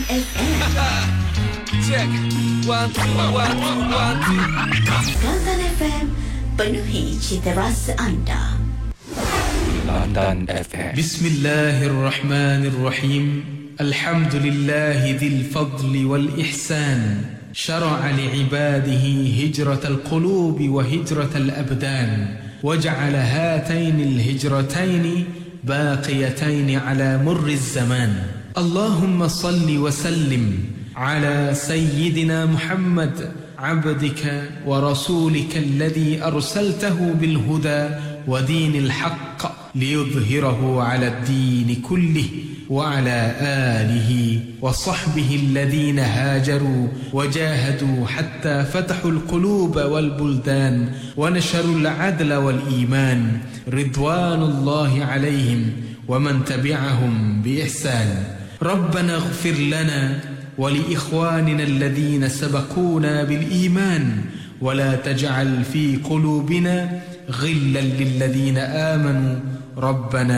FM. Check. 1, 2, 1, 2, 1, 2. Kelantan FM, penuhi cita rasa anda. Kelantan FM. Bismillahirrahmanirrahim. Alhamdulillahi dhil fadli wal ihsan. Syara'a li'ibadihi hijratal qulubi wa hijratal abdan. Waja'ala hataini al-hijrataini baqiyataini ala murri zaman. Allahumma salli wa sallim على سيدنا محمد عبدك ورسولك الذي أرسلته بالهدى ودين الحق ليظهره على الدين كله وعلى آله وصحبه الذين هاجروا وجاهدوا حتى فتحوا القلوب والبلدان ونشروا العدل والإيمان رضوان الله عليهم ومن تبعهم بإحسان. ربنا اغفر لنا ولإخواننا الذين سبقونا بالإيمان ولا تجعل في قلوبنا غلا للذين آمنوا ربنا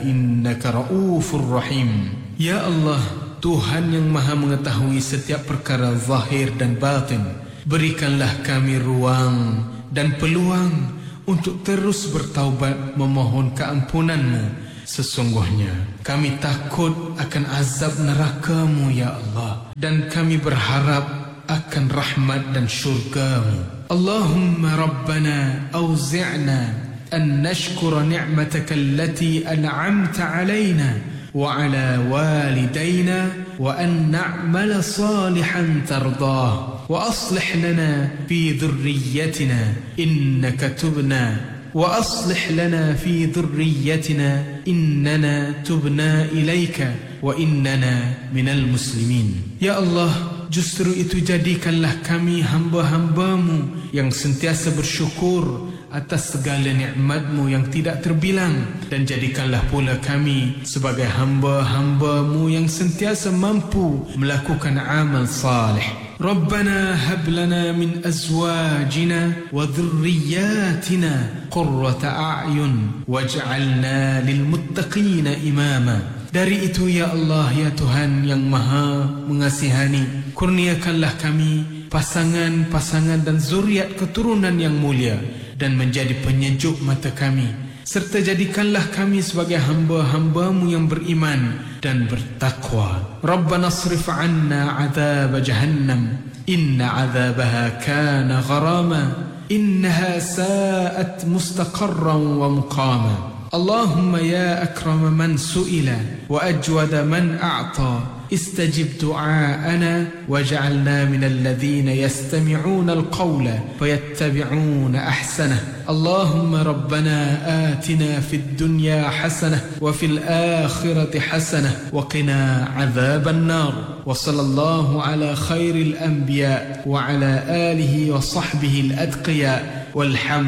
إنك رؤوف رحيم. Ya Allah, Tuhan yang maha mengetahui setiap perkara zahir dan batin, berikanlah kami ruang dan peluang untuk terus bertaubat memohon keampunan-Mu. Sesungguhnya kami takut akan azab neraka-Mu, ya Allah, dan kami berharap akan rahmat dan syurga-Mu. Allahumma Rabbana awzi'na an nashkura ni'mataka allati an'amta alayna wa ala walidayna wa an na'mala salihan tardah wa aslih lana fi dhurriyyatina innaka tubna وأصلح لنا في ذريتنا إننا تبنا إليك وإننا من المسلمين. Ya Allah, justru itu jadikanlah kami hamba-hamba-Mu yang sentiasa bersyukur atas segala nikmat-Mu yang tidak terbilang, dan jadikanlah pula kami sebagai hamba-hamba-Mu yang sentiasa mampu melakukan amal salih. ربنا هب لنا من أزواجنا وذرياتنا قرة أعين واجعلنا للمتقين إماما. Dari itu ya Allah, ya Tuhan yang maha mengasihani, kurniakanlah kami pasangan-pasangan dan zuriat keturunan yang mulia dan menjadi penyejuk mata kami, serta jadikanlah kami sebagai hamba-hamba-Mu yang beriman dan bertakwa. Rabbana asrif 'anna 'adzab jahannam inna 'adzabaha kana gharama innaha sa'at mustaqarran wa muqama. Allahumma ya akram man su'ila wa ajwada man a'ta استجب دعاءنا واجعلنا من الذين يستمعون القول فيتبعون أحسنه. اللهم ربنا آتنا في الدنيا حسنة وفي الآخرة حسنة وقنا عذاب النار. وصلى الله على خير الأنبياء وعلى آله وصحبه الأتقياء والحمد